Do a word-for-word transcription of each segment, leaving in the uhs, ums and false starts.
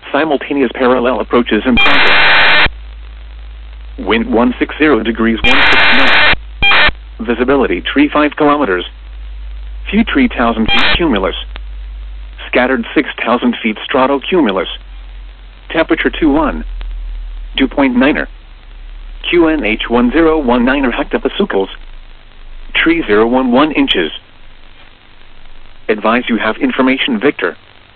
Simultaneous parallel approaches in progress. Wind one sixty degrees one six knots. Visibility tree five kilometers. Few tree one thousand feet cumulus. Scattered six thousand feet stratocumulus. Temperature two one. Dew point niner. Q N H one zero one nine hectopascals. Tree zero one one inches. Advise you have information Victor.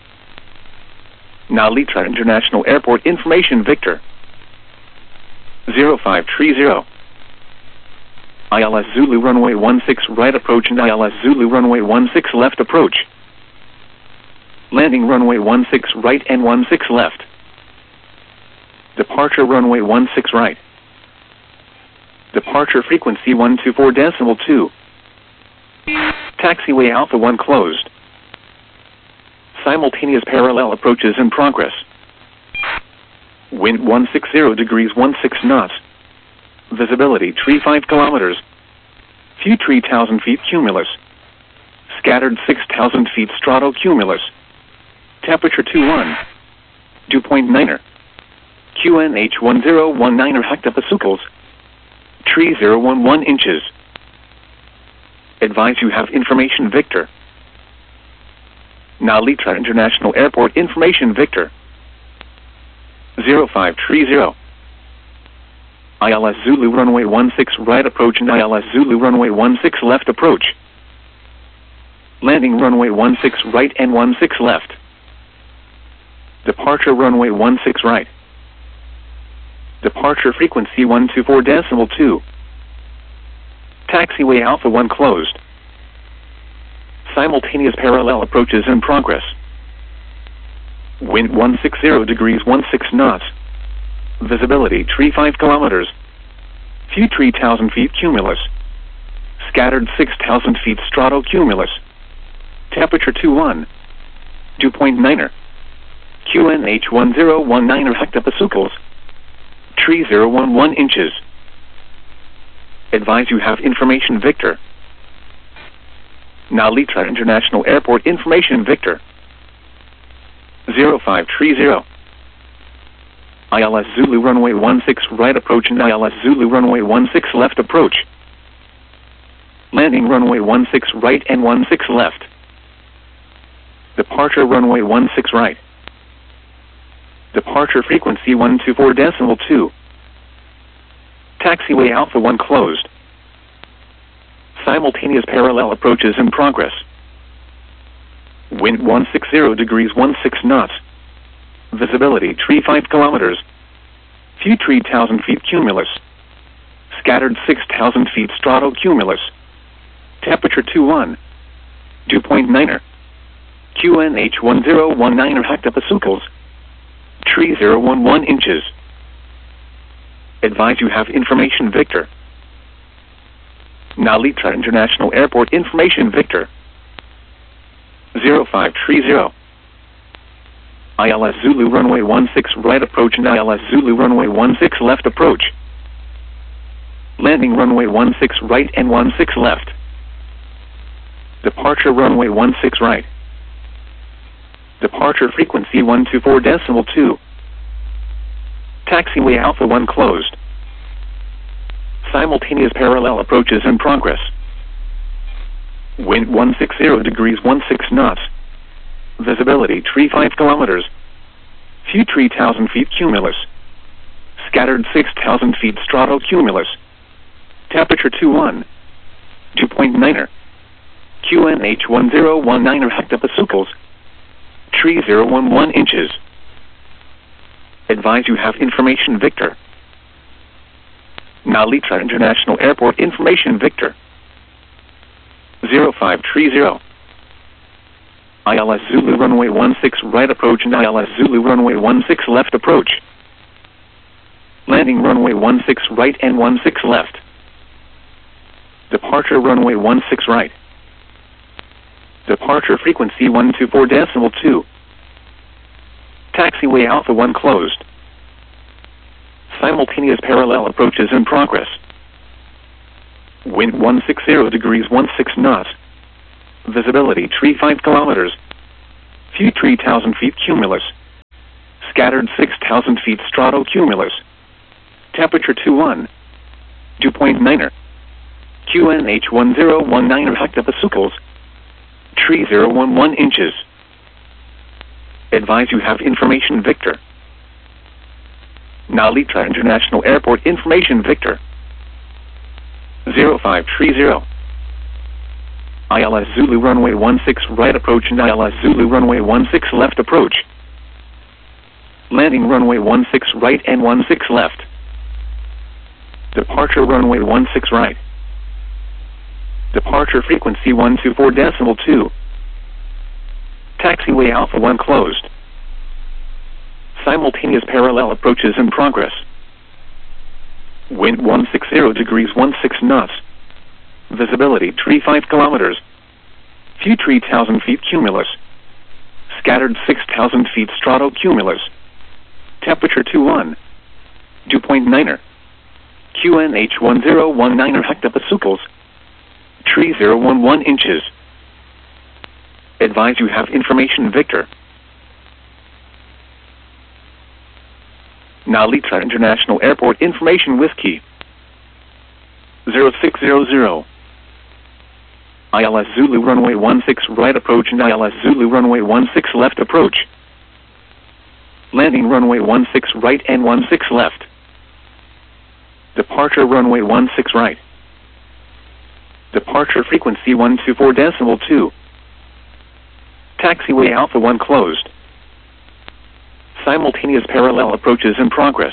Nalitra International Airport information Victor. zero five three zero. I L S Zulu runway one six right approach and I L S Zulu runway one six left approach. Landing runway one six right and one six left. Departure runway one six right. Departure frequency one two four decimal two. Taxiway Alpha one closed. Simultaneous parallel approaches in progress. Wind one sixty degrees one six knots. Visibility tree five kilometers. Few tree one thousand feet cumulus. Scattered six thousand feet stratocumulus. Temperature two one. Dew point niner. Q N H one zero one nine hectopascals. Tree zero one one inches. Advise you have information Victor. Nalitra International Airport information Victor. zero five three zero. I L S Zulu runway one six right approach and I L S Zulu runway one six left approach. Landing runway one six right and one six left. Departure runway one six right. Departure frequency one two four decimal two. Taxiway Alpha one closed. Simultaneous parallel approaches in progress. Wind one sixty degrees one six knots. Visibility tree five kilometers. Few tree one thousand feet cumulus. Scattered six thousand feet stratocumulus. Temperature two one. Dew point niner. Q N H one zero one nine hectopascals. Tree zero one one inches. Advise you have information Victor. Nalitra International Airport information Victor. zero five three zero. I L S Zulu runway one six right approach and I L S Zulu runway one six left approach. Landing runway one six right and one six left. Departure runway one six right. Departure frequency one two four decimal two. Taxiway Alpha one closed. Simultaneous parallel approaches in progress. Wind one sixty degrees one six knots. Visibility tree five kilometers. Few tree one thousand feet cumulus. Scattered six thousand feet stratocumulus. Temperature two one. Dew point niner. Q N H one zero one nine hectopascals. Tree zero one one inches. Advise you have information Victor. Nalitra International Airport information Victor. zero five three zero. I L S Zulu runway one six right approach and I L S Zulu runway one six left approach. Landing runway one six right and one six left. Departure runway one six right. Departure frequency one two four decimal two. Taxiway Alpha one closed. Simultaneous parallel approaches in progress. Wind one sixty degrees one six knots. Visibility tree five kilometers. Few tree one thousand feet cumulus. Scattered six thousand feet stratocumulus. Temperature two one. Dew point niner. Q N H one zero one nine hectopascals. Tree zero one one inches. Advise you have information Victor. Nalitra International Airport information Victor. zero five three zero. I L S Zulu runway one six right approach and I L S Zulu runway one six left approach. Landing runway one six right and one six left. Departure runway one six right. Departure frequency one two four decimal two. Taxiway Alpha one closed. Simultaneous parallel approaches in progress. Wind one sixty degrees one six knots. Visibility tree five kilometers. Few tree one thousand feet cumulus. Scattered six thousand feet stratocumulus. Temperature two one. Dew point niner. Q N H one zero one nine hectopascals. Tree zero one one inches. Advise you have information Victor. Nalitra International Airport information Victor. zero five three zero. I L S Zulu runway one six right approach and I L S Zulu runway one six left approach. Landing runway one six right and one six left. Departure runway one six right. Departure frequency one two four decimal two. Taxiway Alpha one closed. Simultaneous parallel approaches in progress. Wind one sixty degrees sixteen knots. Visibility three five kilometers. Few three thousand feet cumulus. Scattered six thousand feet stratocumulus. Temperature two one. Dew point niner. Q N H one zero one nine hectopascals. Tree zero one one inches. Advise you have information Victor. Nalitra International Airport information Whiskey. zero six zero zero. I L S Zulu runway one six right approach and I L S Zulu runway one six left approach. Landing runway one six right and one six left. Departure runway one six right. Departure frequency one two four decimal two. Taxiway Alpha one closed. Simultaneous parallel approaches in progress.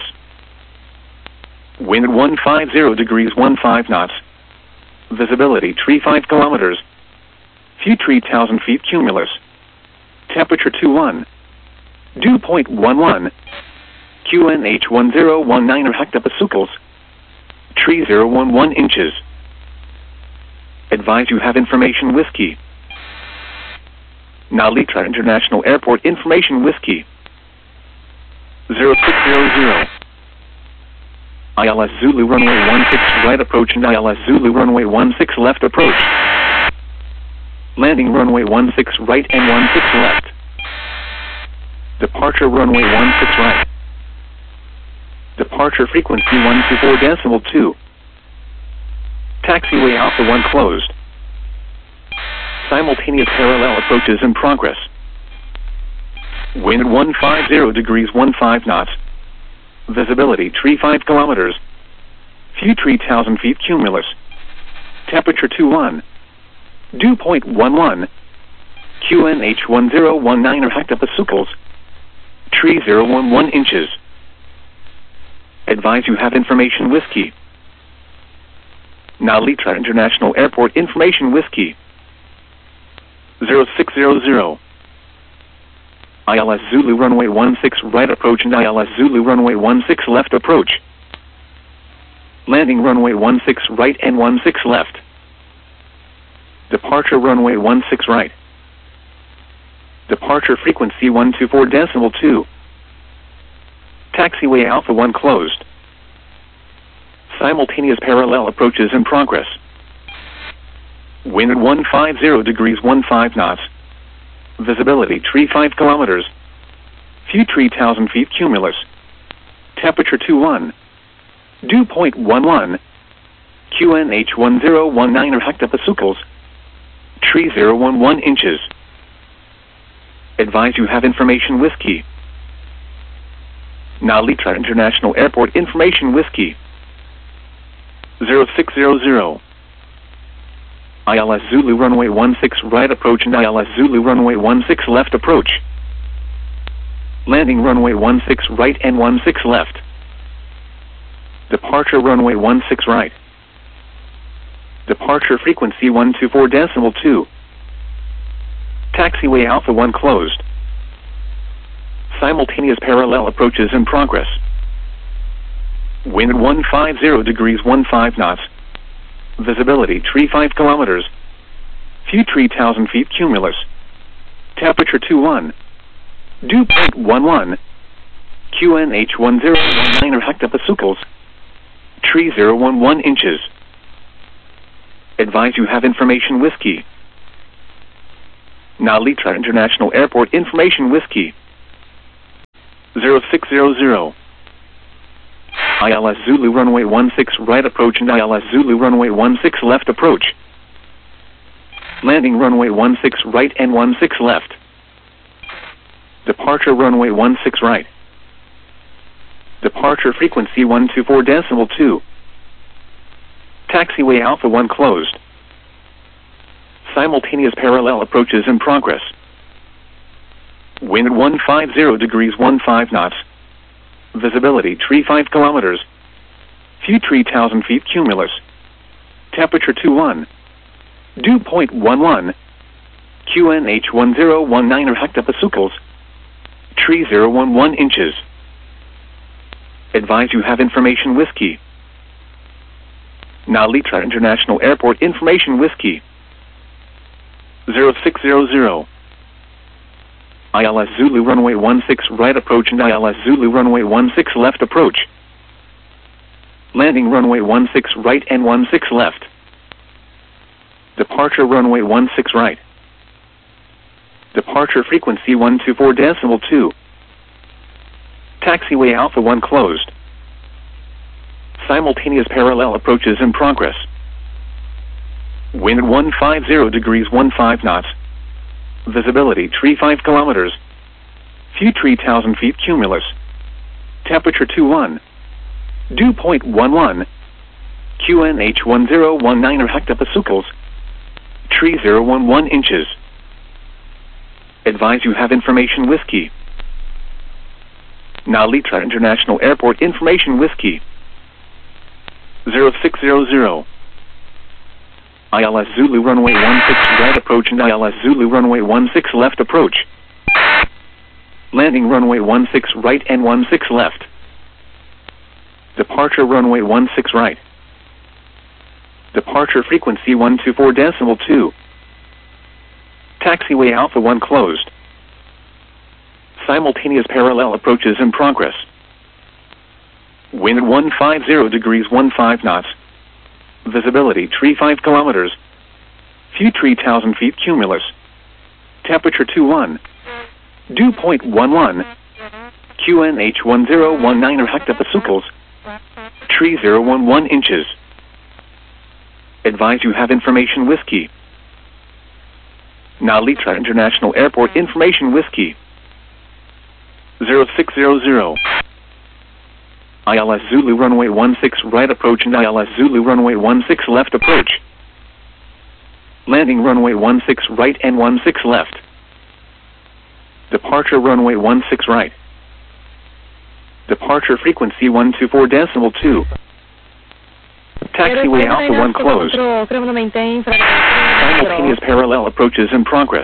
Wind one fifty degrees fifteen knots. Visibility three five kilometers. Few three thousand feet cumulus. Temperature two one. Dew point one one. Q N H one zero one nine hectopascals. Tree zero one one inches. Advise you have information Whiskey. Nalitra International Airport information Whiskey. zero six zero zero. I L S Zulu runway one six right approach and I L S Zulu runway one six left approach. Landing runway one six right and one six left. Departure runway one six right. Departure frequency one two four decimal two. Taxiway Alpha one closed. Simultaneous parallel approaches in progress. Wind one fifty degrees fifteen knots. Visibility three five kilometers. Few three thousand feet cumulus. Temperature two one. Dew point one one. Q N H one zero one nine hectopascals. Tree zero one one inches. Advise you have information Whiskey. Nalitra International Airport information Whiskey. zero six zero zero. I L S Zulu runway one six right approach and I L S Zulu runway one six left approach. Landing runway one six right and one six left. Departure runway one six right. Departure frequency one two four decimal two. Taxiway Alpha one closed. Simultaneous parallel approaches in progress. Wind one fifty degrees fifteen knots. Visibility three five kilometers. Few three thousand feet cumulus. Temperature two one. Dew point one one. Q N H one zero one nine hectopascals. Tree zero one one inches. Advise you have information Whiskey. Nalitra International Airport information Whiskey. zero six zero zero. I L S Zulu runway one six right approach and I L S Zulu runway one six left approach. Landing runway one six right and one six left. Departure runway one six right. Departure frequency one two four decimal two. Taxiway Alpha one closed. Simultaneous parallel approaches in progress. Wind one fifty degrees fifteen knots. Visibility three five kilometers. Few three thousand feet cumulus. Temperature two one. Dew point one one. Q N H one zero one nine hectopascals. Tree zero one one inches. Advise you have information Whiskey. Nalitra International Airport information Whiskey. zero six zero zero. I L S Zulu runway one six right approach and I L S Zulu runway one six left approach. Landing runway one six right and one six left. Departure runway one six right. Departure frequency one two four decimal two. Taxiway Alpha one closed. Simultaneous parallel approaches in progress. Wind one five zero degrees one five knots. Visibility tree five kilometers. Few tree thousand feet cumulus. Temperature two one. Dew point one one. Q N H one zero one nine or hectopascals. Tree zero one one inches. Advise you have information whiskey. Nalitra International Airport information whiskey. zero six zero zero. I L S Zulu runway one six right approach and I L S Zulu runway one six left approach. Landing runway one six right and one six left. Departure runway one six right. Departure frequency one two four decimal two. Taxiway Alpha one closed. Simultaneous parallel approaches in progress. Wind one five zero degrees one five knots. Visibility tree five kilometers. Few tree thousand feet cumulus. Temperature two one. Dew point one one. Q N H one zero one nine or hectopascals. Tree zero one one inches. Advise you have information whiskey. Nalitra International Airport information whiskey. zero six zero zero. I L S Zulu runway one six right approach and I L S Zulu runway one six left approach. Landing runway one six right and one six left. Departure runway one six right. Departure frequency one two four decimal two. Taxiway Alpha one closed. Simultaneous parallel approaches in progress. Wind one five zero degrees one five knots. Visibility tree five kilometers. Few tree thousand feet cumulus. Temperature two one. Dew point one one. Q N H one zero one nine or hectopascals. Tree zero one one inches. Advise you have information whiskey. Nalitra International Airport information whiskey. zero six zero zero. I L S Zulu runway one six right approach and I L S Zulu runway one six left approach. Landing runway one six right and one six left. Departure runway one six right. Departure frequency one two four decimal two. Taxiway Alpha one closed. Simultaneous parallel approaches in progress.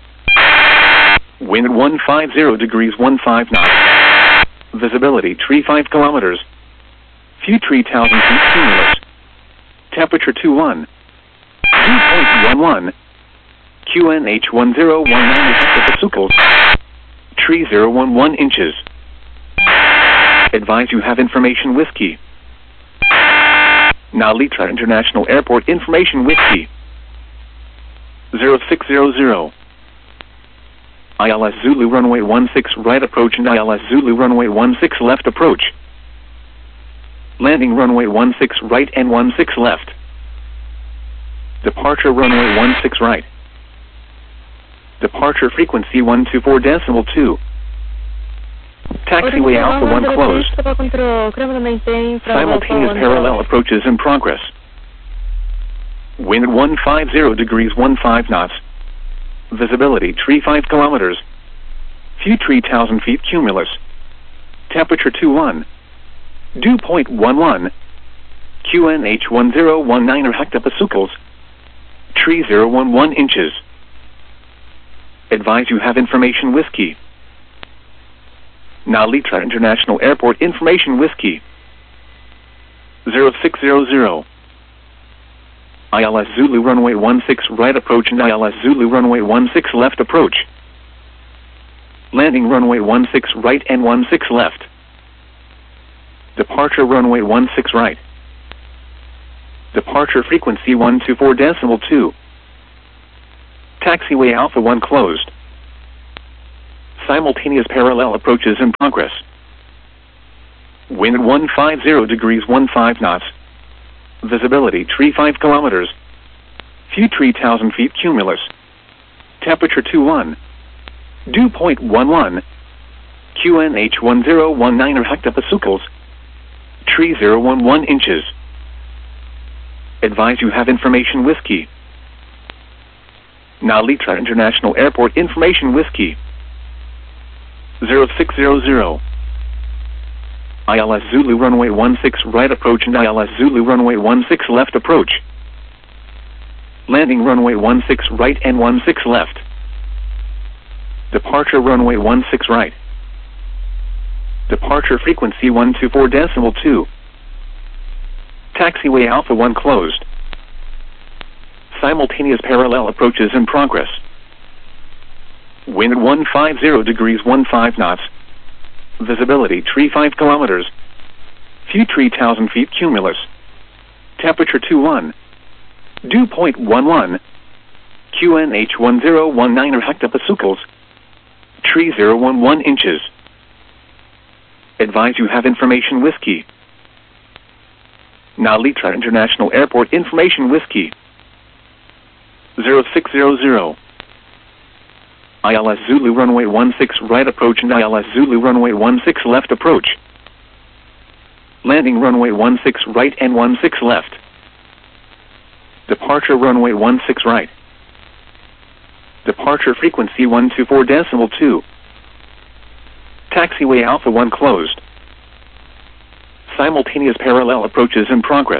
Wind one five zero degrees one five knots. Visibility tree five kilometers. Few tree thousand feet cumulus. Temperature two one. Dew point one one. Q N H one zero one nine hectopascals. Tree zero one one inches. Advise you have information whiskey. Nalitra International Airport information whiskey. zero six zero zero. I L S Zulu runway one six right approach and I L S Zulu runway one six left approach. Landing runway one six right and one six left. Departure runway one six right. Departure frequency one two four decimal two. Taxiway Alpha one closed. Simultaneous parallel approaches in progress. Wind one five zero degrees one five knots. Visibility tree five kilometers. Few tree thousand feet cumulus. Temperature two one. Dew point one one. Q N H one zero one nine or hectopascals. Tree zero one one inches. Advise you have information whiskey. Nalitra International Airport information whiskey. zero six zero zero. I L S Zulu runway one six right approach and I L S Zulu runway one six left approach. Landing runway one six right and one six left. Departure runway one six right. Departure frequency one two four decimal two. Taxiway Alpha one closed. Simultaneous parallel approaches in progress. Wind one five zero degrees fifteen knots. Visibility tree five kilometers. View tree one thousand feet cumulus. Temperature two one. Dew point one one. Q N H one zero one nine or hectopascals. Tree zero one one inches. Advise you have information whiskey. Nalitra International Airport information whiskey. zero six zero zero. I L S Zulu runway one six right approach and I L S Zulu runway one six left approach. Landing runway one six right and one six left. Departure runway one six right. Departure frequency one two four decimal two. Taxiway Alpha one closed. Simultaneous parallel approaches in progress. Wind one five zero degrees fifteen knots. Visibility tree five kilometers. View tree one thousand feet cumulus. Temperature two one. Dew point one one. Q N H one zero one nine or hectopascals. Tree zero one one inches. Advise you have information whiskey. Nalitra International Airport information whiskey. zero six zero zero. I L S Zulu runway one six right approach and I L S Zulu runway one six left approach. Landing runway one six right and one six left. Departure runway one six right. Departure frequency one two four decimal two. Taxiway Alpha one closed. Simultaneous parallel approaches in progress.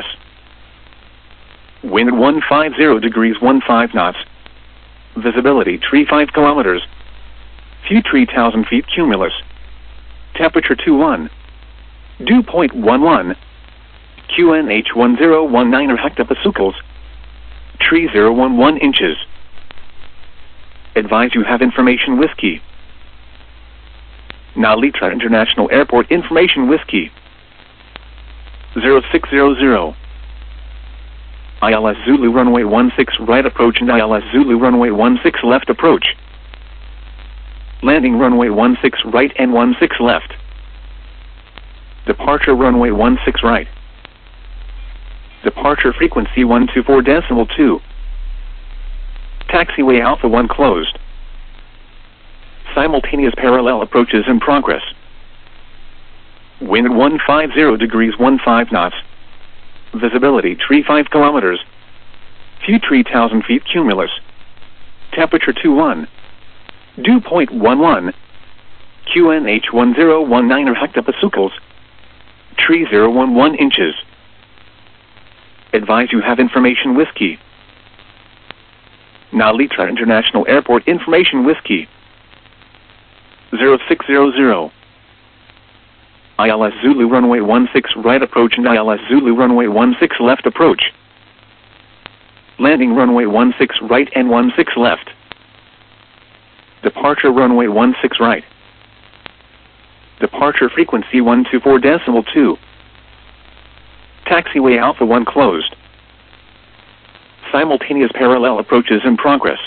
Wind one five zero degrees fifteen knots. Visibility tree five kilometers. View tree one thousand feet cumulus. Temperature two one. Dew point one one. Q N H one zero one nine or hectopascals. Tree zero one one inches. Advise you have information whiskey. Nalitra International Airport information whiskey. zero six zero zero. I L S Zulu runway one six right approach and I L S Zulu runway one six left approach. Landing runway one six right and one six left. Departure runway one six right. Departure frequency one two four decimal two. Taxiway Alpha one closed. Simultaneous parallel approaches in progress. Wind one five zero degrees fifteen knots. Visibility tree five kilometers. View tree one thousand feet cumulus. Temperature two one. Dew point one one. Q N H one zero one nine or hectopascals. Tree zero one one inches. Advise you have information whiskey. Nalitra International Airport information whiskey. zero six zero zero. I L S Zulu runway one six right approach and I L S Zulu runway one six left approach. Landing runway one six right and one six left. Departure runway one six right. Departure frequency one two four decimal two. Taxiway Alpha one closed. Simultaneous parallel approaches in progress.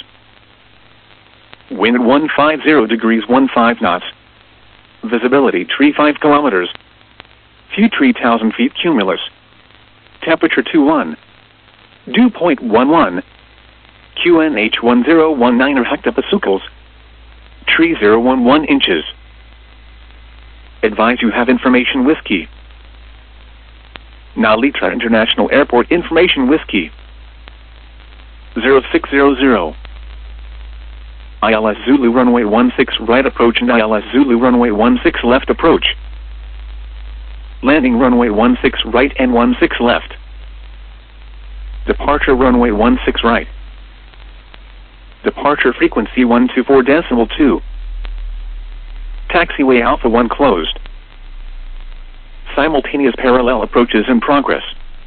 Wind one five zero degrees fifteen knots. Visibility tree five kilometers. View tree one thousand feet cumulus. Temperature two one. Dew point one one. Q N H one zero one nine or hectopascals. Tree zero one one inches. Advise you have information whiskey. Nalitra International Airport information whiskey. zero six zero zero. I L S Zulu runway one six right approach and I L S Zulu runway one six left approach. Landing runway one six right and one six left. Departure runway one six right. Departure frequency one two four decimal two. Taxiway Alpha one closed. Simultaneous parallel approaches in progress.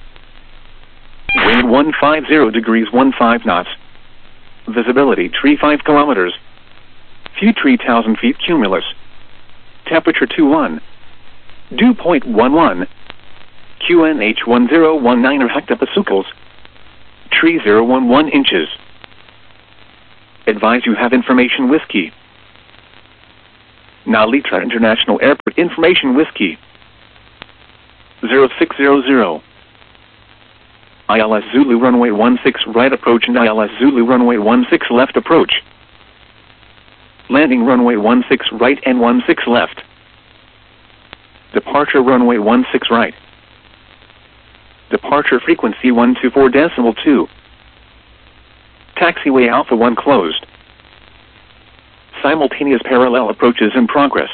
Wind one five zero degrees fifteen knots. Visibility tree five kilometers. View tree one thousand feet cumulus. Temperature two one. Dew point one one. Q N H one zero one nine or hectopascals. Tree zero one one inches. Advise you have information whiskey. Now Litra International Airport Information Whiskey. zero six zero zero. I L S Zulu runway one six right approach and I L S Zulu runway one six left approach. Landing runway one six right and one six left. Departure runway one six right. Departure frequency one two four decimal two. Taxiway Alpha one closed. Simultaneous parallel approaches in progress.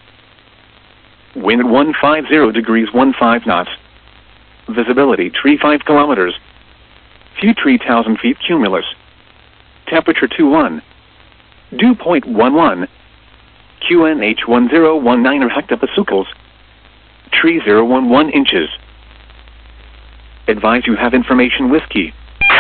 Wind one five zero degrees one five knots. Visibility three five kilometers. Few three thousand feet cumulus. Temperature two one. Dew point one one. Q N H one zero one nine or hectopascals. Tree zero one one inches. Advise you have information whiskey.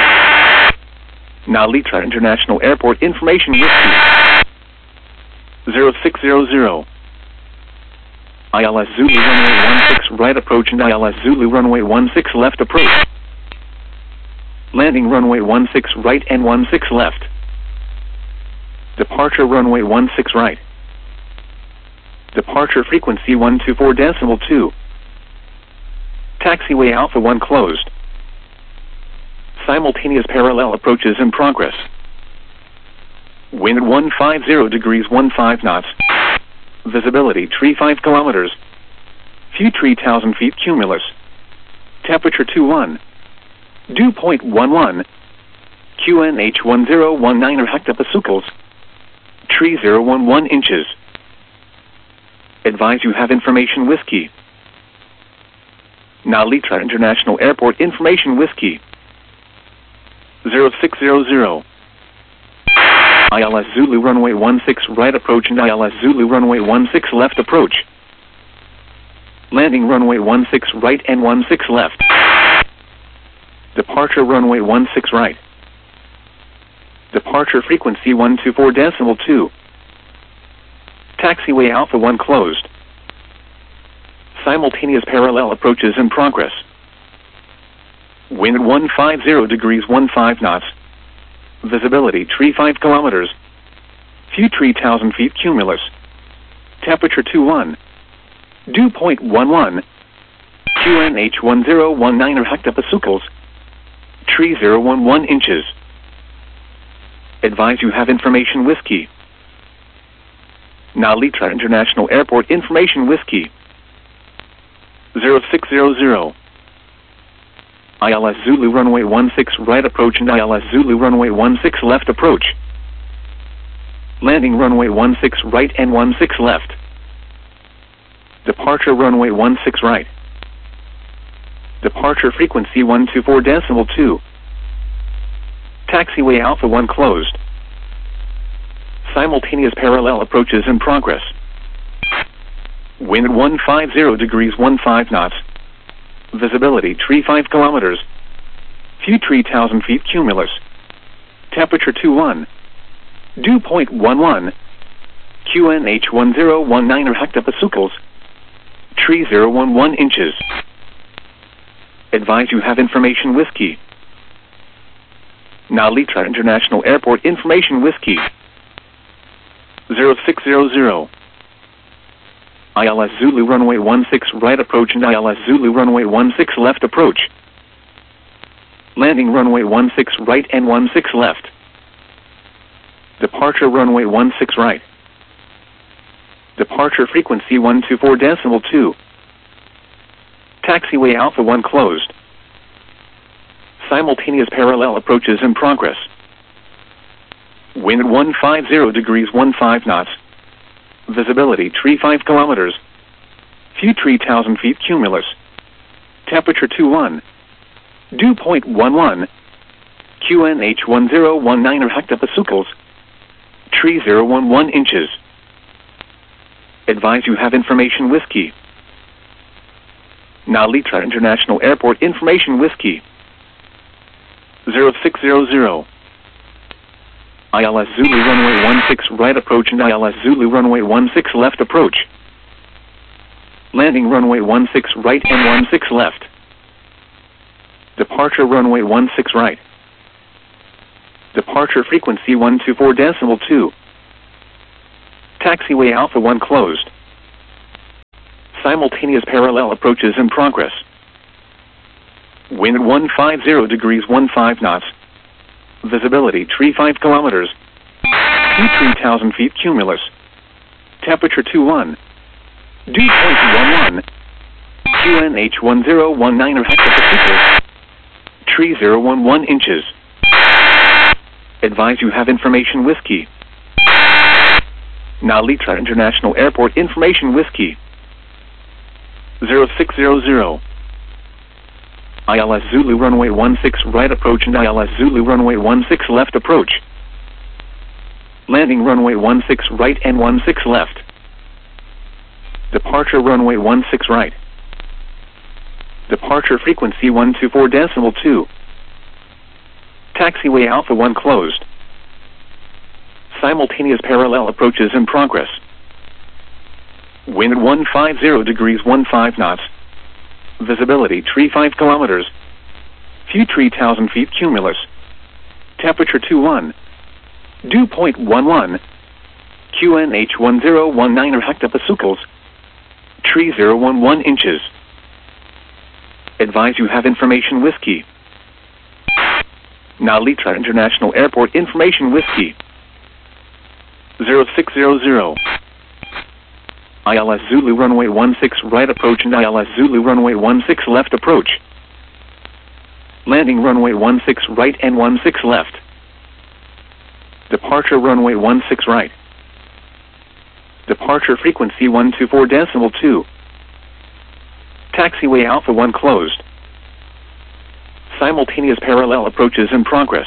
Now Litra International Airport Information Whiskey. zero six zero zero. I L S Zulu runway one six right approach and I L S Zulu runway one six left approach. Landing runway one six right and one six left. Departure runway one six right. Departure frequency one two four decimal two. Taxiway Alpha one closed. Simultaneous parallel approaches in progress. Wind one five zero degrees one five knots. Visibility three five kilometers. Few three thousand feet cumulus. Temperature two one. Dew point one one. Q N H one zero one nine or hectopascals. Tree zero one one inches. Advise you have information whiskey. Now Litra International Airport Information Whiskey. zero six zero zero. I L S Zulu runway one six right approach and I L S Zulu runway one six left approach. Landing runway one six right and one six left. Departure runway one six right. Departure frequency one two four decimal two. Taxiway Alpha one closed. Simultaneous parallel approaches in progress. Wind one five zero degrees one five knots. Visibility three five kilometers. Few three thousand feet cumulus. Temperature two one. Dew point one one. Q N H one zero one nine or hectopascals. Tree zero one one inches. Advise you have information whiskey. Now Litra International Airport Information Whiskey. zero six zero zero. I L S Zulu runway one six right approach and I L S Zulu runway one six left approach. Landing runway one six right and one six left. Departure runway one six right. Departure frequency one two four decimal two. Taxiway Alpha one closed. Simultaneous parallel approaches in progress. Wind one five zero degrees one five knots. Visibility three five kilometers. Few three thousand feet cumulus. Temperature two one. Dew point one one. Q N H one zero one nine or hectopascals. Tree zero one one inches. Advise you have information whiskey. Now Litra International Airport Information Whiskey. zero six zero zero. I L S Zulu runway one six right approach and I L S Zulu runway one six left approach. Landing runway one six right and one six left. Departure runway one six right. Departure frequency one two four decimal two. Taxiway Alpha one closed. Simultaneous parallel approaches in progress. Wind one five zero degrees one five knots. Visibility three five kilometers. Few three thousand feet cumulus. Temperature two one. Dew point one one. Q N H one zero one nine or hectopascals. Tree zero one one inches. Advise you have information whiskey. Now Litra International Airport Information Whiskey. zero six zero zero. I L S Zulu runway one six right approach and I L S Zulu runway one six left approach. Landing runway one six right and one six left. Departure runway one six right. Departure frequency one two four decimal two. Taxiway Alpha one closed. Simultaneous parallel approaches in progress. Wind one five zero degrees fifteen knots. Visibility three five kilometers. Q three thousand feet cumulus. Temperature two one. Dew point one one. Q N H one zero one nine or hectopascals. Tree zero one one inches. Advise you have information whiskey. Nalitra International Airport information whiskey. zero six zero zero. I L S Zulu runway one six right approach and I L S Zulu runway one six left approach. Landing runway one six right and one six left. Departure runway one six right. Departure frequency one two four decimal two. Taxiway Alpha one closed. Simultaneous parallel approaches in progress. Wind one five zero degrees fifteen knots. Visibility three five kilometers. Few three thousand feet cumulus. Temperature two one. Dew point one one. Q N H one zero one nine or hectopascals. Tree zero one one inches. Advise you have information whiskey. Nalitra International Airport information whiskey. zero six zero zero. I L S Zulu runway one six right approach and I L S Zulu runway one six left approach. Landing runway one six right and one six left. Departure runway one six right. Departure frequency one two four decimal two. Taxiway Alpha one closed. Simultaneous parallel approaches in progress.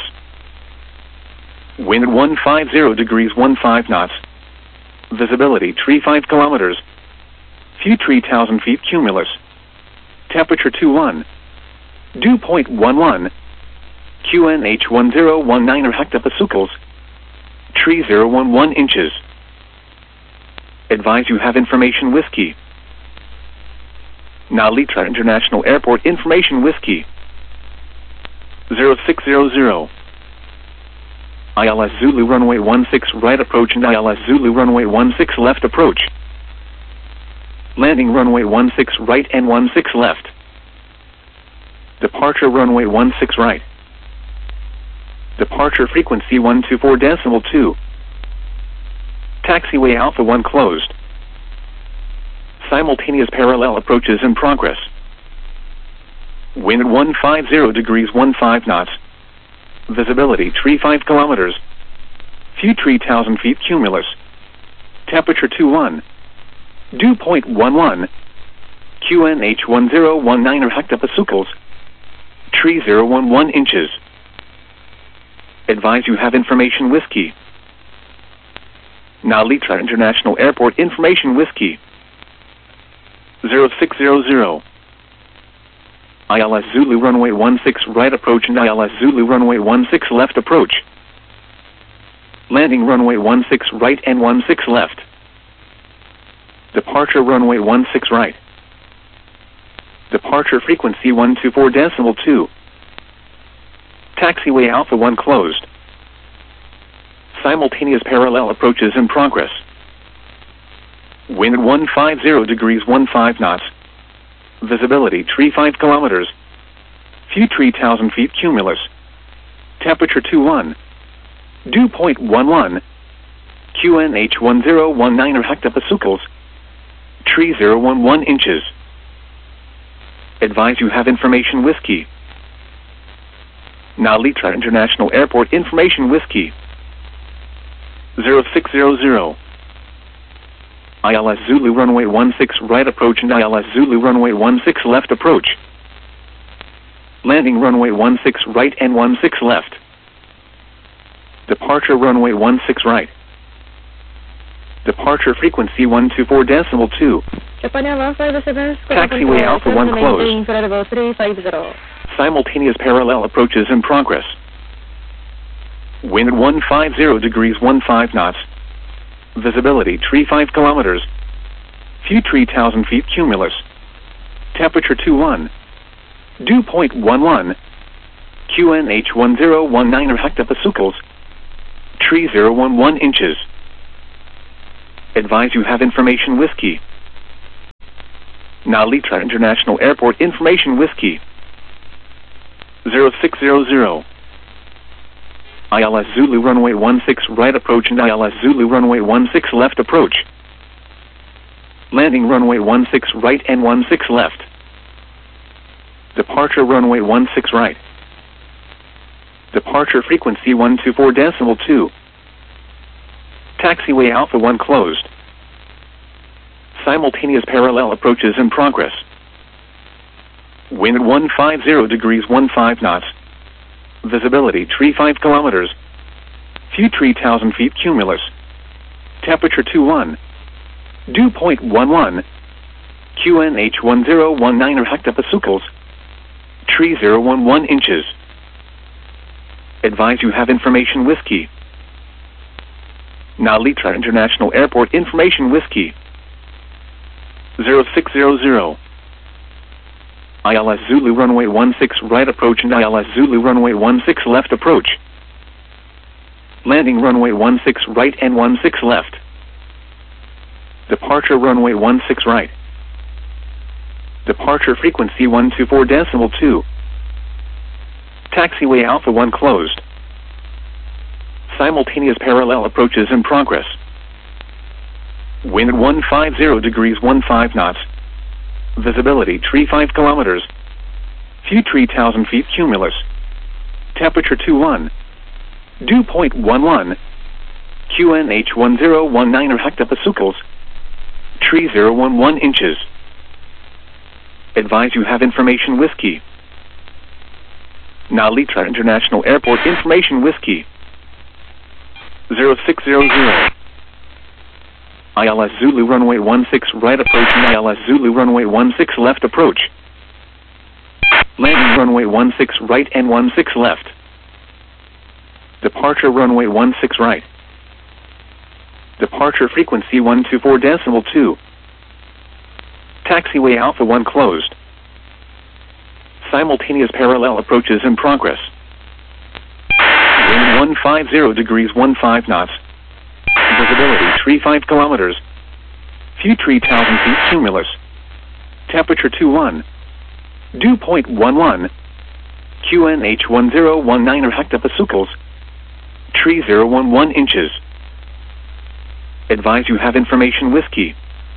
Wind one five zero degrees fifteen knots. Visibility three five kilometers. Few three thousand feet cumulus. Temperature two one. Dew point one one. Q N H one zero one nine or hectopascals. Tree zero one one inches. Advise you have information whiskey. Nalitra International Airport information whiskey. zero six zero zero. I L S Zulu runway one six right approach and I L S Zulu runway one six left approach. Landing runway one six right and one six left. Departure runway one six right. Departure frequency one two four decimal two. Taxiway Alpha one closed. Simultaneous parallel approaches in progress. Wind one five zero degrees fifteen knots. Visibility three five kilometers. Few three thousand feet cumulus. Temperature two one. Dew point one one. Q N H one zero one nine or hectopascals. Tree zero one one inches. Advise you have information whiskey. Nalitra International Airport information whiskey. zero six zero zero. I L S Zulu runway one six right approach and I L S Zulu runway one six left approach. Landing runway one six right and one six left. Departure runway one six right. Departure frequency one two four decimal two. Taxiway Alpha one closed. Simultaneous parallel approaches in progress. Wind one five zero degrees fifteen knots. Visibility three five kilometers. Few three thousand feet cumulus. Temperature two one. Dew point one one. Q N H one zero one nine or hectopascals. Tree zero one one inches. Advise you have information whiskey. Nalitra International Airport information whiskey. zero six zero zero. I L S Zulu runway one six right approach and I L S Zulu runway one six left approach. Landing runway one six right and one six left. Departure runway one six right. Departure frequency one two four decimal two. Taxiway Alpha one closed. Simultaneous parallel approaches in progress. Wind one five zero degrees fifteen knots. Visibility three five kilometers. Few three thousand feet cumulus. Temperature two one. Dew point one one. Q N H one zero one nine or hectopascals. Tree zero one one inches. Advise you have information whiskey. Narita International Airport information whiskey. zero six zero zero. I L S Zulu runway one six right approach and I L S Zulu runway one six left approach. Landing runway one six right and one six left. Departure runway one six right. Departure frequency one two four decimal two. Taxiway Alpha one closed. Simultaneous parallel approaches in progress. Wind one five zero degrees one five knots. Visibility tree five kilometers. Few tree thousand feet cumulus. Temperature two one. Dew point one one. Q N H one zero one nine or hectopascals. Tree zero one one inches. Advise you have information whiskey. Narita International Airport information whiskey. zero six zero zero. I L S Zulu runway one six right approach and I L S Zulu runway one six left approach. Landing runway one six right and one six left. Departure runway one six right. Departure frequency one two four decimal two. Taxiway Alpha one closed. Simultaneous parallel approaches in progress. Wind one five zero degrees one five knots. Visibility tree five kilometers. Few tree thousand feet cumulus. Temperature two one. Dew point one one. Q N H one zero one nine or hectopascals. Tree zero one one inches. Advise you have information whiskey. Narita International Airport information whiskey. zero six zero zero. I L S Zulu runway one six right approach and I L S Zulu runway one six left approach. Landing runway one six right and one six left. Departure runway one six right. Departure frequency one two four decimal two. Taxiway Alpha one closed. Simultaneous parallel approaches in progress. Wind one five zero degrees one five knots. Visibility tree five kilometers. Few tree thousand feet cumulus. Temperature two one. Dew point one one. Q N H one zero one nine or hectopascals. Tree zero one one inches. Advise you have information whiskey.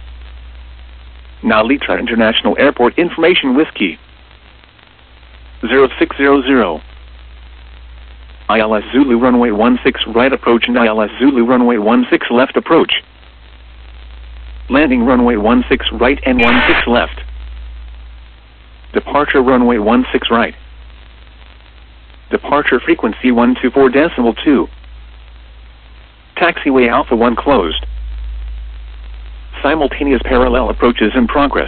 Narita International Airport information whiskey. zero six zero zero. I L S Zulu runway one six right approach and I L S Zulu runway one six left approach. Landing runway one six right and one six left. Departure runway one six right. Departure frequency one two four decimal two. Taxiway Alpha one closed. Simultaneous parallel approaches in progress.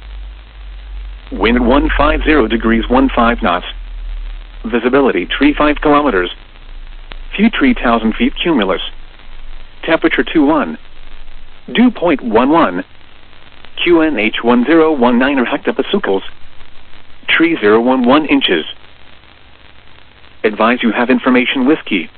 Wind one five zero degrees one five knots. Visibility tree five kilometers. Few tree thousand feet cumulus. Temperature two one. Dew point one one. Q N H one zero one nine or hectopascals. Tree zero one one inches. Advise you have information whiskey.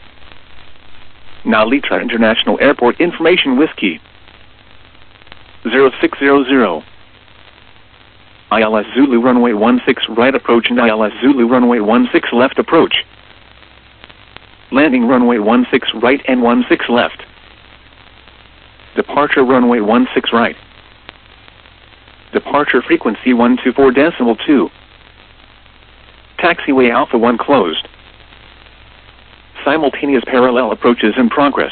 Narita International Airport information whiskey. zero six zero zero. I L S Zulu runway one six right approach and I L S Zulu runway one six left approach. Landing runway one six right and one six left. Departure runway one six right. Departure frequency one two four decimal two. Taxiway Alpha one closed. Simultaneous parallel approaches in progress.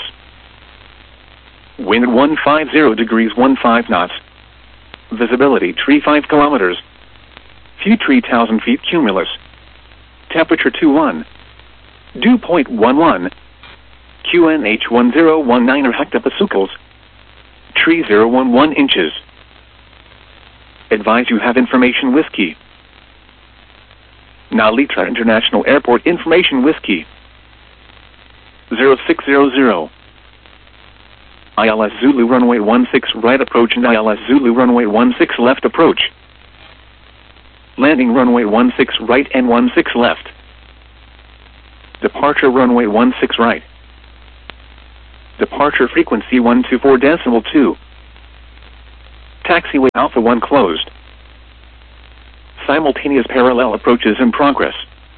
Wind one five zero degrees one five knots. Visibility tree five kilometers. Few tree thousand feet cumulus. Temperature two one. Dew point one one. Q N H one zero one nine or hectopascals. Tree zero one one inches. Advise you have information whiskey. Narita International Airport information whiskey. zero six zero zero. I L S Zulu runway one six right approach and I L S Zulu runway one six left approach. Landing runway one six right and one six left. Departure runway one six right. Departure frequency one two four decimal two. Taxiway Alpha one closed. Simultaneous parallel approaches in progress.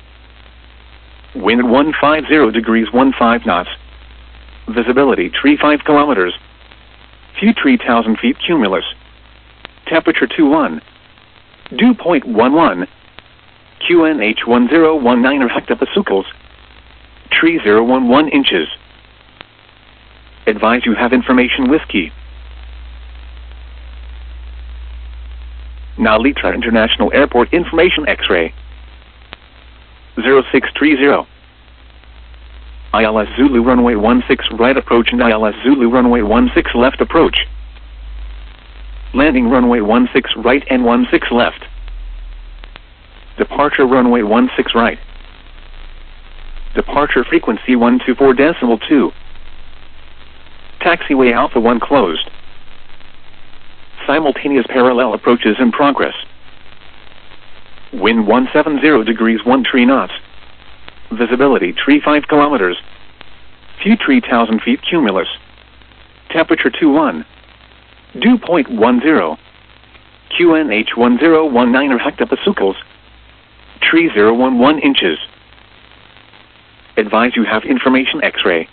Wind one five zero degrees fifteen knots. Visibility tree five kilometers. Few tree thousand feet cumulus. Temperature two one. Dew point one one. Q N H one zero one nine or hectopascals. Tree zero one one inches. Advise you have information whiskey. Nalitra International Airport information X-ray. zero six three zero. I L S Zulu runway one six right approach and I L S Zulu runway one six left approach. Landing runway one six right and one six left. Departure runway one six right. Departure frequency one two four decimal two. Taxiway Alpha one closed. Simultaneous parallel approaches in progress. Wind one seven zero degrees one three knots. Visibility tree five kilometers. Few tree thousand feet cumulus. Temperature two one. Dew point one zero. Q N H one zero one nine or hectopascals. Tree zero one one inches. Advise you have information X-ray.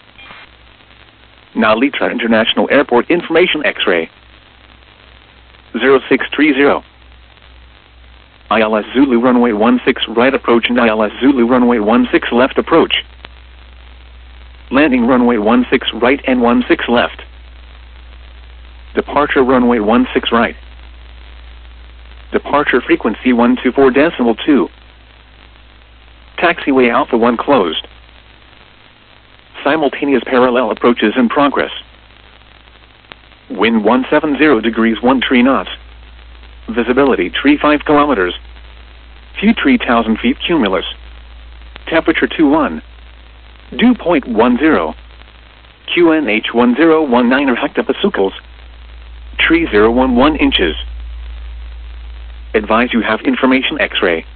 Nalitra International Airport information X-ray. zero six three zero. I L S Zulu runway one six right approach and I L S Zulu runway one six left approach. Landing runway one six right and one six left. Departure runway one six right. Departure frequency one two four decimal two. Taxiway Alpha one closed. Simultaneous parallel approaches in progress. Wind one seven zero degrees one three knots. Visibility tree five kilometers. Few tree thousand feet cumulus. Temperature two one. Dew point one zero. Q N H one zero one nine or hectopascals. Tree zero one one inches. Advise you have information X-ray.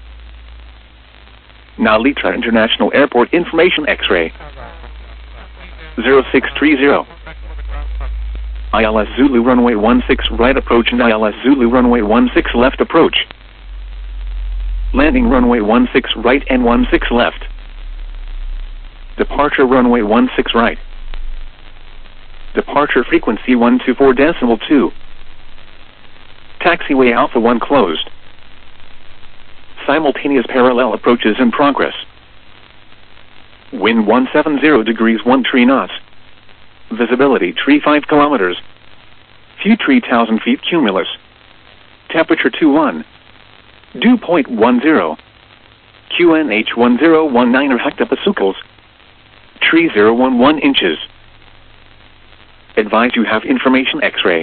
Nalitra International Airport information X-ray. zero six three zero. I L S Zulu runway one six right approach and I L S Zulu runway one six left approach. Landing runway one six right and one six left. Departure runway one six right. Departure frequency one two four decimal two. Taxiway Alpha one closed. Simultaneous parallel approaches in progress. Wind one seven zero degrees one three knots. Visibility tree five kilometers. Few tree thousand feet cumulus. Temperature two one. Dew point one zero. Q N H one zero one nine or hectopascals. Tree zero one one inches. Advise you have information X-ray.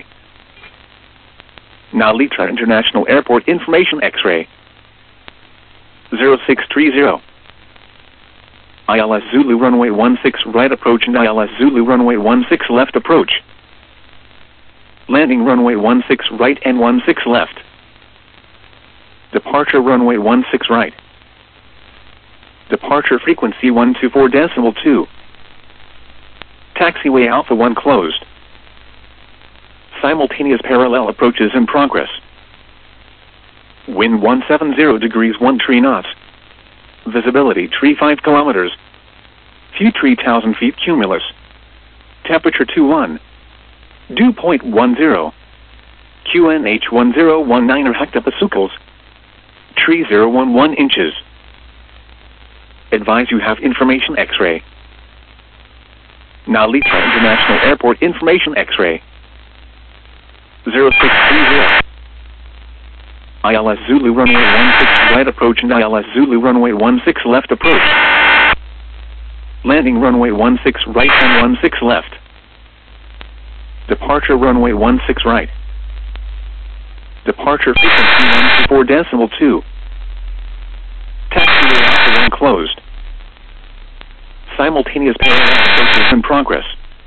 Nalitra International Airport information X-ray. zero six three zero. I L S Zulu runway one six right approach and I L S Zulu runway one six left approach. Landing runway one six right and one six left. Departure runway one six right. Departure frequency one two four decimal two. Taxiway Alpha one closed. Simultaneous parallel approaches in progress. Wind one seven zero degrees one three knots. Visibility tree five kilometers. Few tree thousand feet cumulus. Temperature two one. Dew point one zero. Q N H one zero one nine or hectopascals. Tree zero one one inches. Advise you have information X-ray. Nalitra International Airport information X-ray. zero six three zero. I L S Zulu runway one six right approach and I L S Zulu runway one six left approach. Landing runway one six right and one six left. Departure runway one six right. Departure frequency one two four decimal two. Taxiway Alpha one closed. Simultaneous parallel approaches in progress.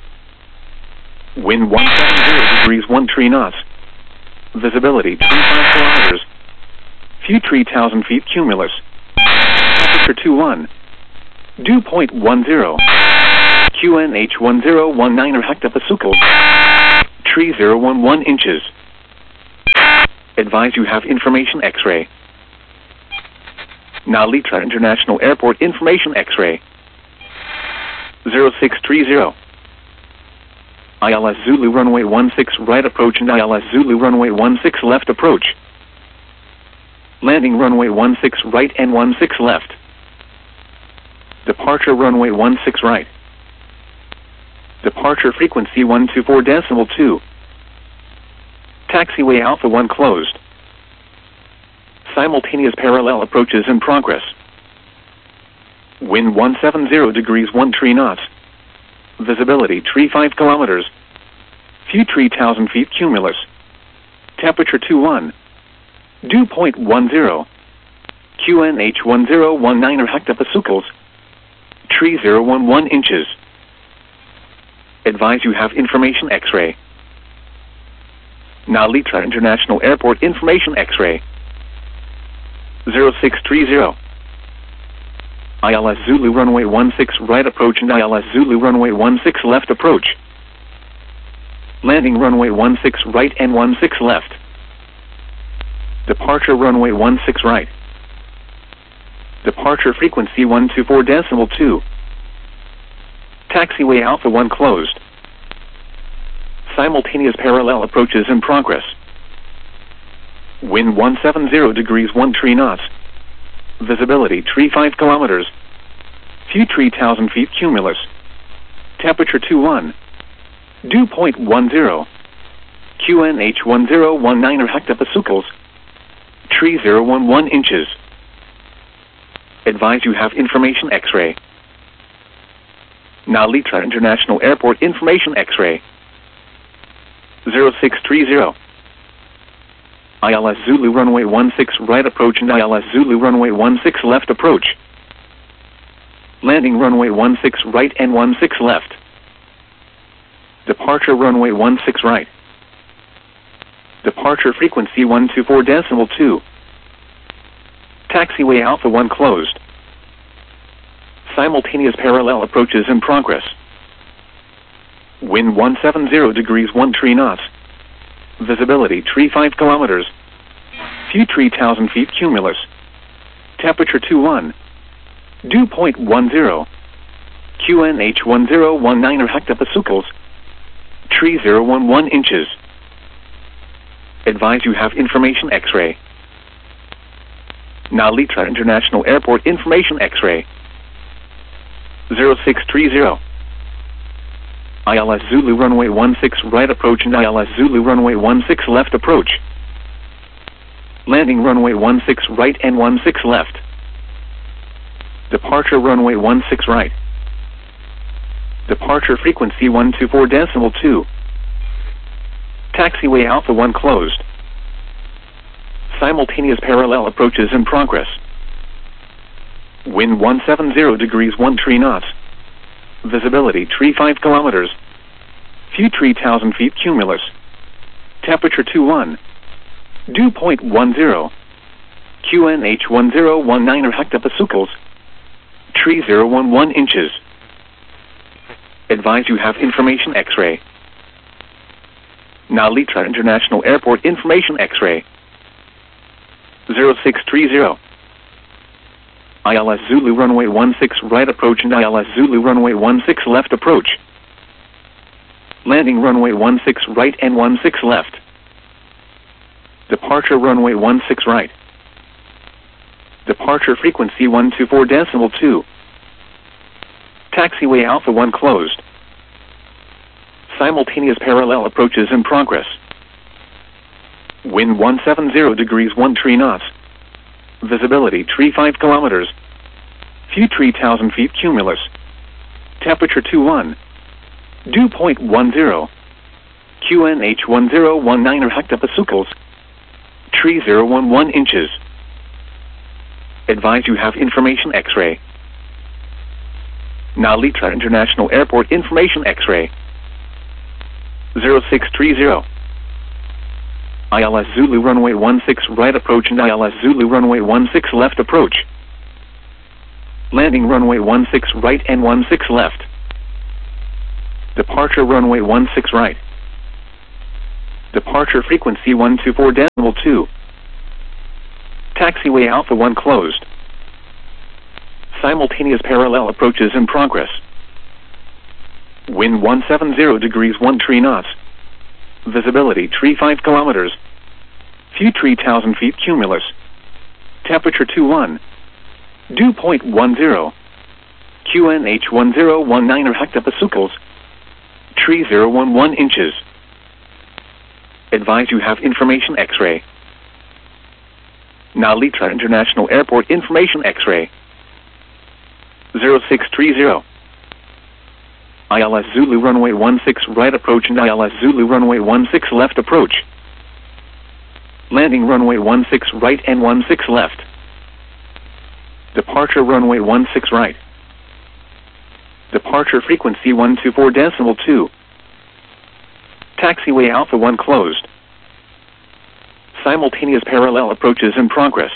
Wind one seven zero degrees one three knots. Visibility twenty-five kilometers. Few tree thousand feet cumulus. Temperature two one. Dew point one zero. Q N H one zero one nine or hectopascals. Tree zero one one inches. Advise you have information X-ray. Nalitra International Airport information X-ray. zero six three zero. I L S Zulu runway one six right approach and I L S Zulu runway one six left approach. Landing runway one six right and one six left. Departure runway one six right. Departure frequency one two four decimal two. Taxiway Alpha one closed. Simultaneous parallel approaches in progress. Wind one seven zero degrees one three knots. Visibility three five kilometers. Few three thousand feet cumulus. Temperature two one. Dew point one zero. Q N H one zero one nine or hectopascals. Tree zero one one inches. Advise you have information X-ray. Nalitra International Airport information X-ray. zero six three zero. I L S Zulu runway one six right approach and I L S Zulu runway one six left approach. Landing runway one six right and one six left. Departure runway one six right. Departure frequency one two four decimal two. Taxiway Alpha one closed. Simultaneous parallel approaches in progress. Wind one seven zero degrees one three knots. Visibility three five kilometers. Few three thousand feet cumulus. Temperature two one. Dew point one zero. Q N H one zero one nine or hectopascals. Tree zero one one inches. Advise you have information X-ray. Nalitra International Airport information X-ray. zero six three zero. I L S Zulu runway one six right approach and I L S Zulu runway one six left approach. Landing runway one six right and one six left. Departure runway one six right. Departure frequency one two four decimal two. Taxiway Alpha one closed. Simultaneous parallel approaches in progress. Wind one seven zero degrees one three knots. Visibility three five kilometers. Few three thousand feet cumulus. Temperature two one. Dew point one zero. Q N H one zero one nine or hectopascals. Tree zero one one inches. Advise you have information X-ray. Nalitra International Airport information X-ray. zero six three zero. I L S Zulu runway one six right approach and I L S Zulu runway one six left approach. Landing runway one six right and one six left. Departure runway one six right. Departure frequency one two four decimal two. Taxiway Alpha one closed. Simultaneous parallel approaches in progress. Wind one seven zero degrees one three knots. Visibility three five kilometers. Few three thousand feet cumulus. Temperature two one. Dew point one zero. Q N H one zero one nine or hectopascals. Tree zero one one inches. Advise you have information X-ray. Nalitra International Airport information X-ray. zero six three zero. I L S Zulu runway one six right approach and I L S Zulu runway one six left approach. Landing runway one six right and one six left. Departure runway one six right. Departure frequency one two four decimal two. Taxiway Alpha one closed. Simultaneous parallel approaches in progress. Wind one seven zero degrees one three knots. Visibility three five kilometers. Few three thousand feet cumulus. Temperature two one. Dew point one zero. Q N H one zero one nine or hectopascals. Tree zero one one inches. Advise you have information X-ray. Nalitra International Airport information X-ray. zero six three zero. I L S Zulu runway one six right approach and I L S Zulu runway one six left approach. Landing runway one six right and one six left. Departure runway one six right. Departure frequency one two four decimal two. Taxiway Alpha one closed. Simultaneous parallel approaches in progress. Wind one seven zero degrees one tree knots. Visibility tree five kilometers. Few tree thousand feet cumulus. Temperature two one. Dew point one zero. Q N H one zero one nine or hectopascals. Tree zero one one inches. Advise you have information X-ray. Nalitra International Airport information X-ray. zero six three zero. I L S Zulu runway one six right approach and I L S Zulu runway one six left approach. Landing runway one six right and one six left. Departure runway one six right. Departure frequency one two four decimal two. Taxiway Alpha one closed. Simultaneous parallel approaches in progress.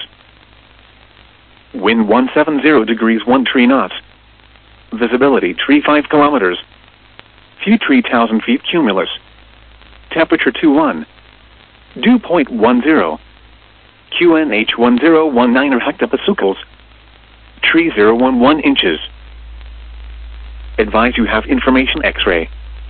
Wind one seven zero degrees one tree knots. Visibility tree five kilometers. Few tree thousand feet cumulus. Temperature two one. Dew point one zero. Q N H one zero one nine or hectopascals. Tree zero one one inches. Advise you have information X-ray.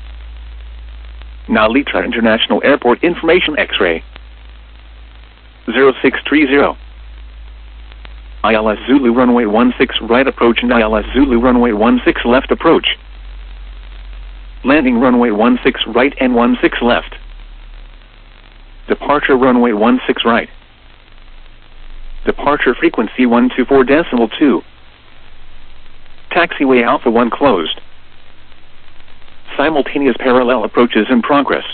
Nalitra International Airport information X-ray. zero six three zero. I L S Zulu runway one six right approach and I L S Zulu runway one six left approach. Landing runway one six right and one six left. Departure runway one six right. Departure frequency one two four decimal two. Taxiway Alpha one closed. Simultaneous parallel approaches in progress.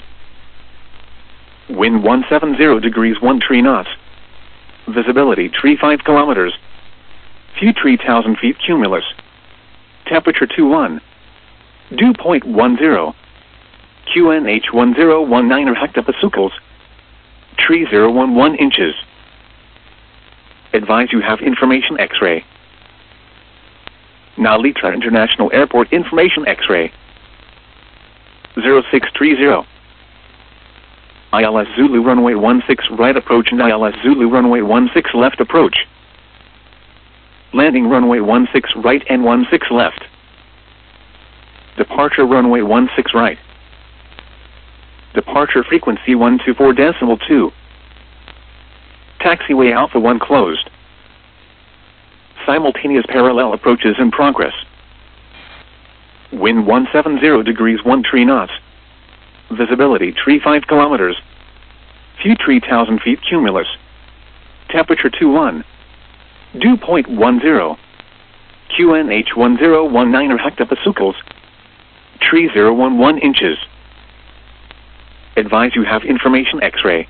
Wind one seven zero degrees one tree knots. Visibility tree five kilometers. Few tree thousand feet cumulus. Temperature two one. Dew point one zero. Q N H one zero one nine or hectopascals. Tree zero one one inches. Advise you have information X-ray. Nalitra International Airport information X-ray. zero six three zero. I L S Zulu runway one six right approach and I L S Zulu runway one six left approach. Landing runway one six right and one six left. Departure runway one six right. Departure frequency one two four decimal two. Taxiway Alpha one closed. Simultaneous parallel approaches in progress. Wind one seven zero degrees one tree knots. Visibility tree five kilometers. Few tree thousand feet cumulus. Temperature two one. Dew point one zero. Q N H one zero one nine or hectopascals. Tree zero one one inches. Advise you have information X-ray.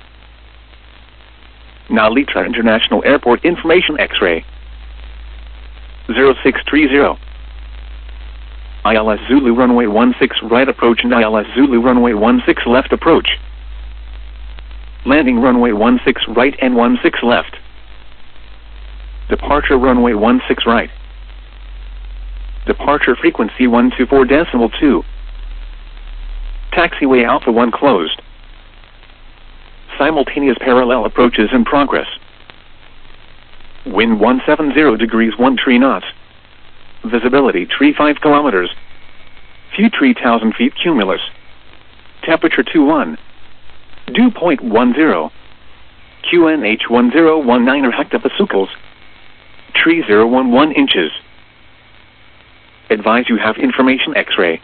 Nalitra International Airport information X-ray. zero six three zero. I L S Zulu runway one six right approach and I L S Zulu runway one six left approach. Landing runway one six right and one six left. Departure runway one six right. Departure frequency one two four decimal two. Taxiway Alpha one closed. Simultaneous parallel approaches in progress. Wind one seven zero degrees one tree knots. Visibility tree five kilometers. Few tree thousand feet cumulus. Temperature two one. Dew point one zero. Q N H one zero one nine or hectopascals. Tree zero one one inches. Advise you have information X-ray.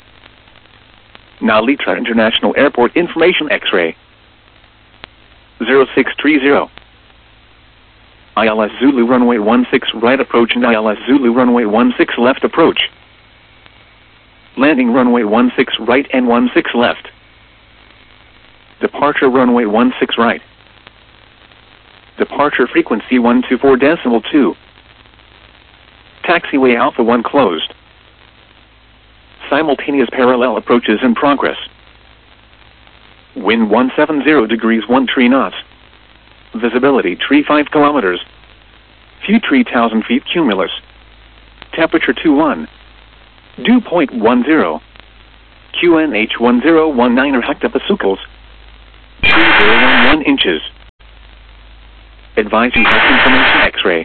Nalitra International Airport information X-ray. zero six three zero. I L S Zulu runway one six right approach and I L S Zulu runway one six left approach. Landing runway one six right and one six left. Departure runway one six right. Departure frequency one two four decimal two. Taxiway Alpha one closed. Simultaneous parallel approaches in progress. Wind one seven zero degrees one tree knots. Visibility tree five kilometers. Few tree thousand feet cumulus. Temperature two one. Dew point one zero. Q N H one zero one nine hectopascals, three zero one one inches. Advise you have information X-ray.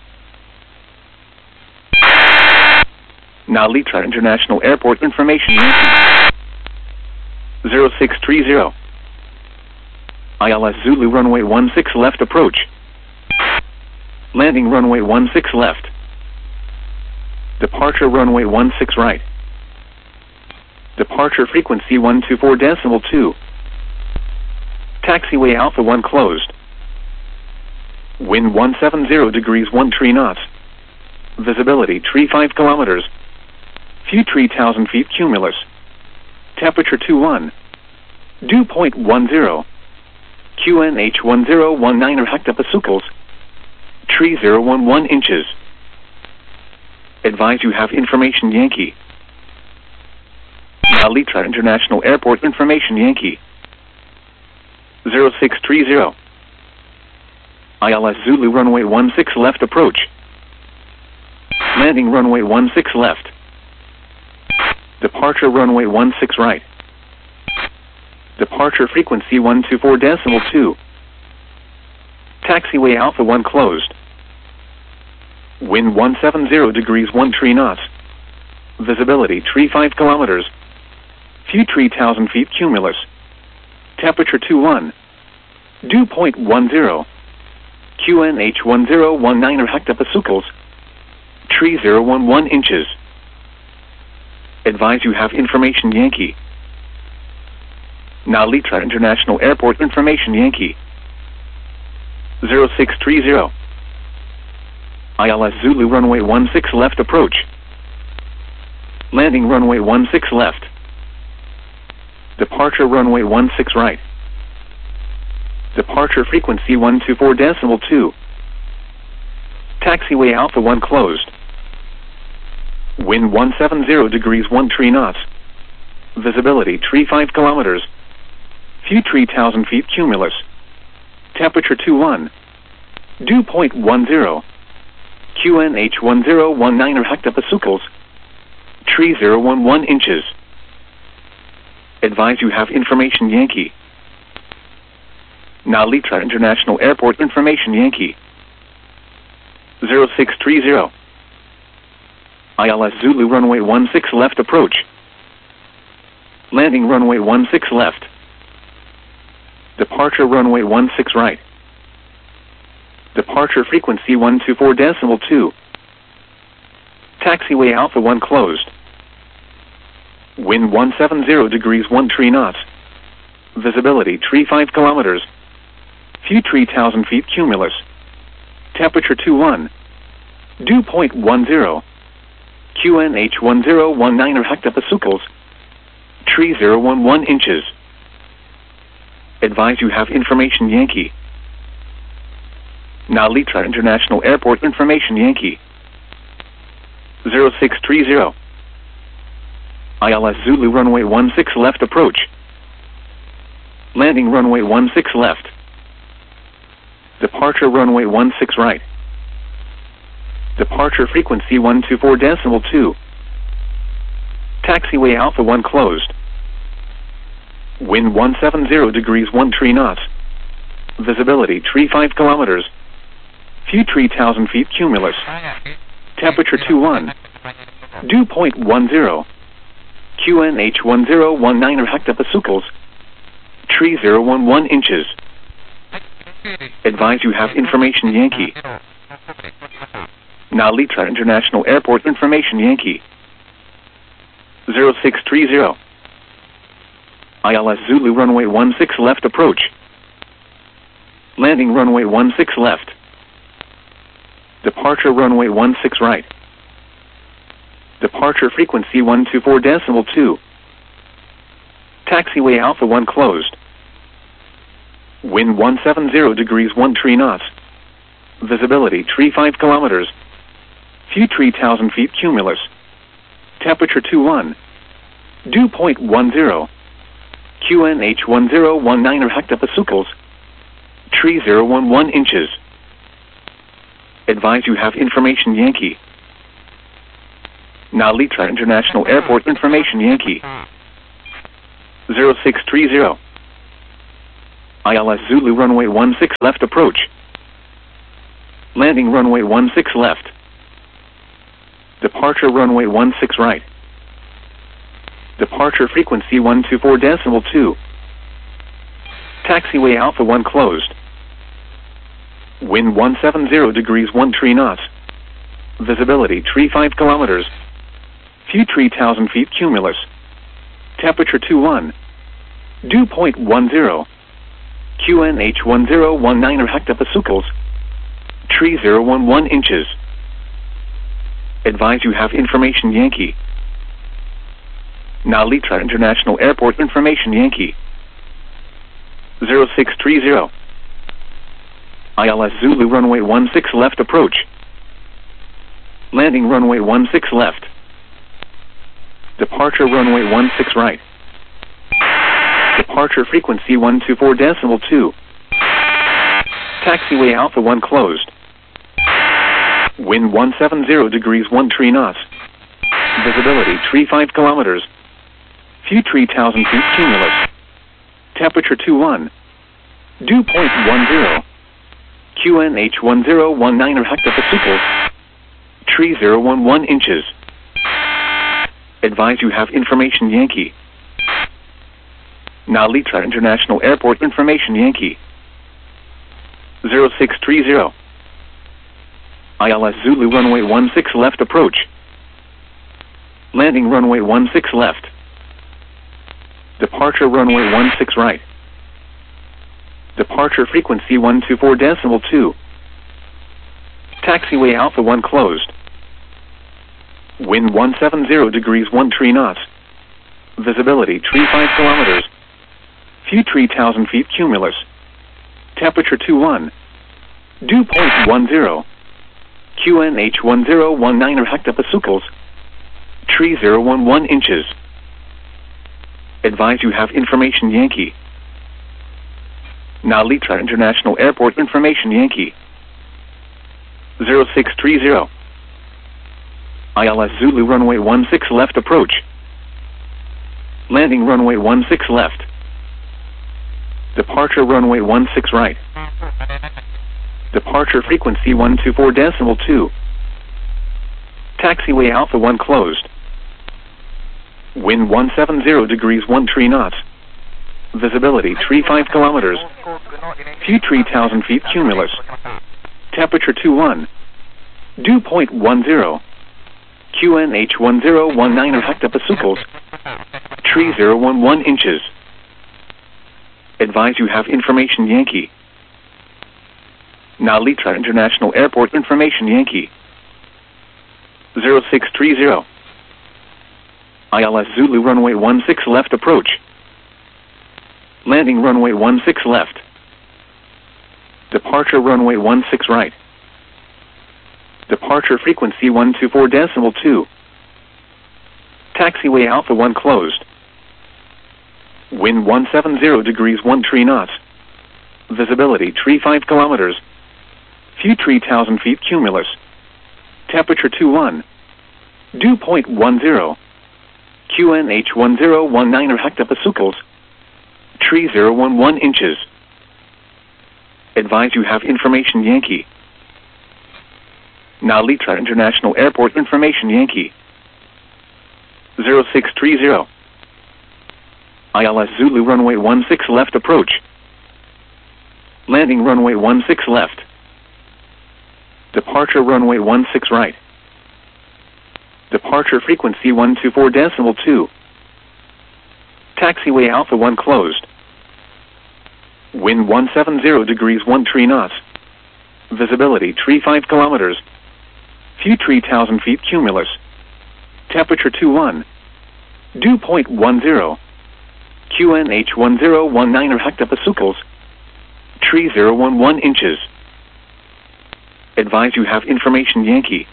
Narita International Airport information Yankee. zero six three zero. I L S Zulu runway one six left approach. Landing runway one six left. Departure runway one six right. Departure frequency one two four decimal two. Taxiway Alpha one closed. Wind one seven zero degrees one three knots. Visibility three five kilometers. Few three thousand feet cumulus. Temperature two one. Dew point one zero. Q N H one zero one nine hectopascals. three zero one one inches. Advise you have information Yankee. Narita International Airport information Yankee. zero six three zero. I L S Zulu runway one six left approach. Landing runway one six left. Departure runway one six right. Departure frequency one two four decimal two. Taxiway Alpha one closed. Wind one seven zero degrees one three knots. Visibility three five kilometers. Few three thousand feet cumulus. Temperature two one. Dew point one zero. Q N H one zero one nine hectopascals. three zero one one inches. Advise you have information Yankee. Narita International Airport information Yankee. zero six three zero. I L S Zulu runway one six left approach. Landing runway one six left. Departure runway one six right. Departure frequency one two four decimal two. Taxiway Alpha one closed. Wind one seven zero degrees one three knots. Visibility three five kilometers. Few three thousand feet cumulus. Temperature two one. Dew point one zero. Q N H one zero one nine hectopascals. three zero one one inches. Advise you have information Yankee. Narita International Airport information Yankee. zero six three zero. I L S Zulu runway one six left approach. Landing runway one six left. Departure runway one six right. Departure frequency one two four decimal two. Taxiway Alpha one closed. Wind one seven zero degrees one three knots. Visibility three five kilometers. Few three thousand feet cumulus. Temperature two one. Dew point one zero. Q N H one zero one nine hectopascals. three zero one one inches. Advise you have information Yankee. Narita International Airport information Yankee. zero six three zero. I L S Zulu runway one six left approach. Landing runway one six left. Departure runway one six right. Departure frequency one two four decimal two. Taxiway Alpha one closed. Wind one seven zero degrees one three knots. Visibility three five kilometers. Few three thousand feet cumulus. Temperature two one. Dew point one zero. Q N H one zero one nine hectopascals. three zero one one inches. Advise you have information Yankee. Narita International Airport information Yankee. zero six three zero. I L S Zulu runway one six left approach. Landing runway one six left. Departure runway one six right. Departure frequency one two four decimal two. Taxiway Alpha one closed. Wind one seven zero degrees one three knots. Visibility three five kilometers. Few three thousand feet cumulus. Temperature two one. Dew point one zero. Q N H one zero one nine hectopascals. three zero one one inches. Advise you have information Yankee. Narita International Airport information Yankee. zero six three zero. I L S Zulu runway one six left approach. Landing runway one six left. Departure runway one six right. Departure frequency one two four decimal two. Taxiway Alpha one closed. Wind one seven zero degrees one three knots. Visibility three five kilometers. Few three thousand feet cumulus. Temperature two one. Dew point one zero. Q N H one zero one nine or hectopascals. Tree zero one one inches. Advise you have information Yankee. Nalitra International Airport information Yankee. zero six three zero. I L S Zulu runway one six left approach. Landing runway one six left. Departure runway one six right. Departure frequency one two four decimal two. Taxiway Alpha one closed. Wind one seven zero degrees one three knots. Visibility three five kilometers. Few three thousand feet cumulus. Temperature two one. Dew point one zero. Q N H one zero one nine or hectopascals. Tree zero one one inches. Advise you have information Yankee. Nalitra International Airport information Yankee. zero six three zero. I L S Zulu runway one six left approach. Landing runway one six left. Departure runway one six right. Departure frequency one two four decimal two. Taxiway Alpha one closed. Wind one seven zero degrees one three knots. Visibility three five kilometers. Few three thousand feet cumulus. Temperature two one. Dew point one zero. Q N H one zero one nine or hectopascals. Tree zero one one inches. Advise you have information Yankee. Nalitra International Airport information Yankee. zero six three zero. I L S Zulu runway one six left approach. Landing runway one six left. Departure runway one six right. Departure frequency one two four decimal two. Taxiway Alpha one closed. Wind one seven zero degrees one three knots. Visibility three five kilometers. Few three thousand feet cumulus. Temperature two one. Dew point one zero. Q N H one zero one nine or hectopascals. Tree zero one one inches. Advise you have information Yankee. Nalitra International Airport information Yankee. zero six three zero. I L S Zulu runway one six left approach. Landing runway one six left. Departure runway one six right. Departure frequency one two four decimal two. Taxiway Alpha one closed. Wind one seven zero degrees one three knots. Visibility three five kilometers. Few three thousand feet cumulus. Temperature two one. Dew point one zero. Q N H one zero one nine or hectopascals. Tree zero one one inches. Advise you have information Yankee. Nalitra International Airport information Yankee. zero six three zero. I L S Zulu runway one six left approach. Landing runway one six left. Departure runway one six right. Departure frequency one two four decimal two. Taxiway Alpha one closed. Wind one seven zero degrees one three knots. Visibility three five kilometers. Few three thousand feet cumulus. Temperature two one. Dew point one zero. Q N H one zero one nine or hectopascals. Tree zero one one inches. Advise you have information Yankee.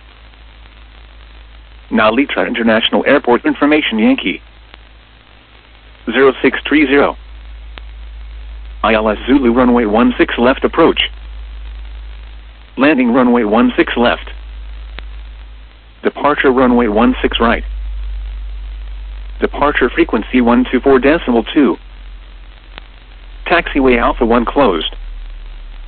Nalitra International Airport information Yankee. zero six three zero. I L S Zulu runway one six left approach. Landing runway one six left. Departure runway one six right. Departure frequency one two four decimal two. Taxiway Alpha one closed.